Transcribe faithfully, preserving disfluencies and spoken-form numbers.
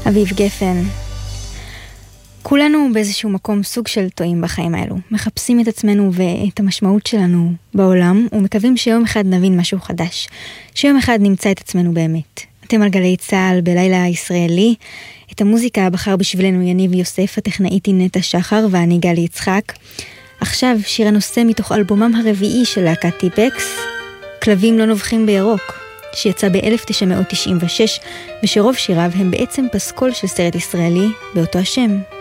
אביב גפן. כולנו באיזשהו מקום סוג של טועים בחיים האלו. מחפשים את עצמנו ואת המשמעות שלנו בעולם, ומקווים שיום אחד נבין משהו חדש. שיום אחד נמצא את עצמנו באמת. אתם על גלי צהל בלילה הישראלי. את המוזיקה בחר בשבילנו יניב יוסף, הטכנאית היא נטע שחר ואני גלי יצחק. עכשיו שיר הנושא מתוך אלבומם הרביעי של להקת טיפקס, כלבים לא נובחים בירוק, שיצא ב-אלף תשע מאות תשעים ושש, ושרוב שיריו הם בעצם פסקול של סרט ישראלי באותו השם.